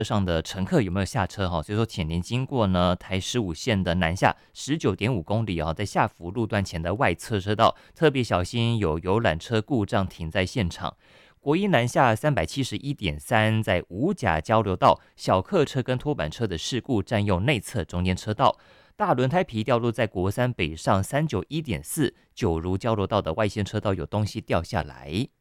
车上的乘客有没有下车哈？所以说前年经过呢台15线的南下19.5公里啊，在下福路段前的外侧车道，特别小心有游览车故障停在现场。国一南下371.3，在五甲交流道，小客车跟拖板车的事故占用内侧中间车道。大轮胎皮掉落在国三北上391.4，九如交流道的外线车道有东西掉下来。